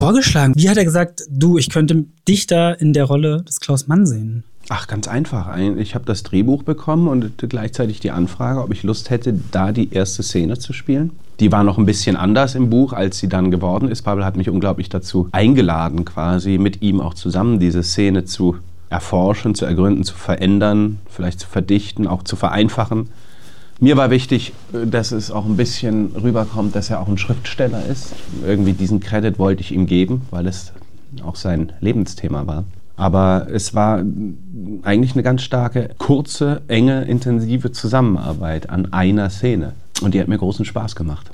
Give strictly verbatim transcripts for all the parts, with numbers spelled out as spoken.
vorgeschlagen? Wie hat er gesagt, du, ich könnte dich da in der Rolle des Klaus Mann sehen? Ach, ganz einfach. Ich habe das Drehbuch bekommen und gleichzeitig die Anfrage, ob ich Lust hätte, da die erste Szene zu spielen. Die war noch ein bisschen anders im Buch, als sie dann geworden ist. Pavel hat mich unglaublich dazu eingeladen, quasi mit ihm auch zusammen diese Szene zu erforschen, zu ergründen, zu verändern, vielleicht zu verdichten, auch zu vereinfachen. Mir war wichtig, dass es auch ein bisschen rüberkommt, dass er auch ein Schriftsteller ist. Irgendwie diesen Credit wollte ich ihm geben, weil es auch sein Lebensthema war. Aber es war eigentlich eine ganz starke, kurze, enge, intensive Zusammenarbeit an einer Szene. Und die hat mir großen Spaß gemacht.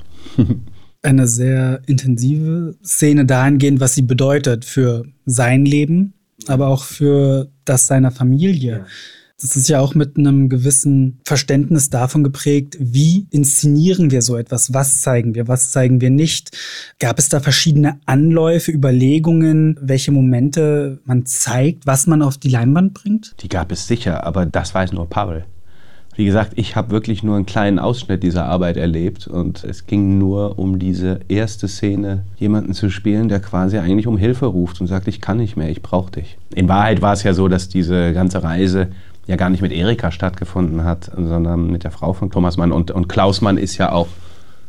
Eine sehr intensive Szene dahingehend, was sie bedeutet für sein Leben, aber auch für das seiner Familie. Das ist ja auch mit einem gewissen Verständnis davon geprägt, wie inszenieren wir so etwas, was zeigen wir, was zeigen wir nicht. Gab es da verschiedene Anläufe, Überlegungen, welche Momente man zeigt, was man auf die Leinwand bringt? Die gab es sicher, aber das weiß nur Pavel. Wie gesagt, ich habe wirklich nur einen kleinen Ausschnitt dieser Arbeit erlebt und es ging nur um diese erste Szene, jemanden zu spielen, der quasi eigentlich um Hilfe ruft und sagt, ich kann nicht mehr, ich brauche dich. In Wahrheit war es ja so, dass diese ganze Reise ja gar nicht mit Erika stattgefunden hat, sondern mit der Frau von Thomas Mann. Und, und Klaus Mann ist ja auch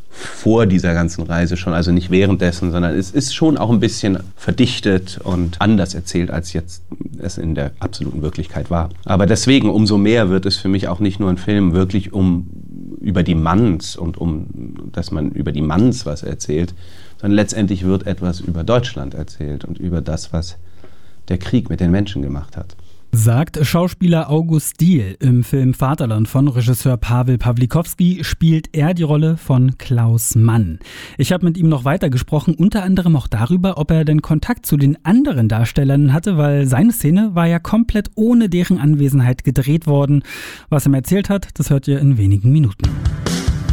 vor dieser ganzen Reise schon, also nicht währenddessen, sondern es ist schon auch ein bisschen verdichtet und anders erzählt, als jetzt es in der absoluten Wirklichkeit war. Aber deswegen, umso mehr wird es für mich auch nicht nur ein Film wirklich um über die Manns und um, dass man über die Manns was erzählt, sondern letztendlich wird etwas über Deutschland erzählt und über das, was der Krieg mit den Menschen gemacht hat. Sagt Schauspieler August Diehl. Im Film Vaterland von Regisseur Pavel Pawlikowski spielt er die Rolle von Klaus Mann. Ich habe mit ihm noch weiter gesprochen, unter anderem auch darüber, ob er denn Kontakt zu den anderen Darstellern hatte, weil seine Szene war ja komplett ohne deren Anwesenheit gedreht worden. Was er mir erzählt hat, das hört ihr in wenigen Minuten.